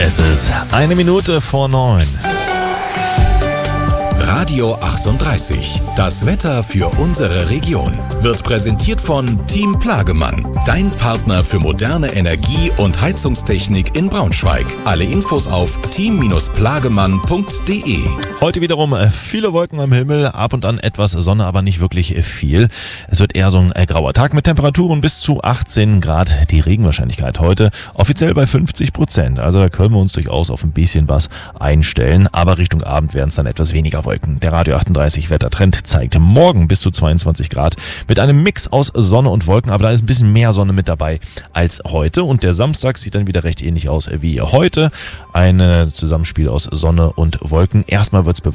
Es ist 1:09. Radio 38. Das Wetter für unsere Region wird präsentiert von Team Plagemann, dein Partner für moderne Energie- und Heizungstechnik in Braunschweig. Alle Infos auf team-plagemann.de. Heute wiederum viele Wolken am Himmel, ab und an etwas Sonne, aber nicht wirklich viel. Es wird eher so ein grauer Tag mit Temperaturen bis zu 18 Grad. Die Regenwahrscheinlichkeit heute offiziell bei 50%. Also da können wir uns durchaus auf ein bisschen was einstellen. Aber Richtung Abend werden es dann etwas weniger Wolken. Der Radio 38 Wettertrend zeigt morgen bis zu 22 Grad mit einem Mix aus Sonne und Wolken. Aber da ist ein bisschen mehr Sonne mit dabei als heute. Und der Samstag sieht dann wieder recht ähnlich aus wie heute. Ein Zusammenspiel aus Sonne und Wolken. Erstmal wird es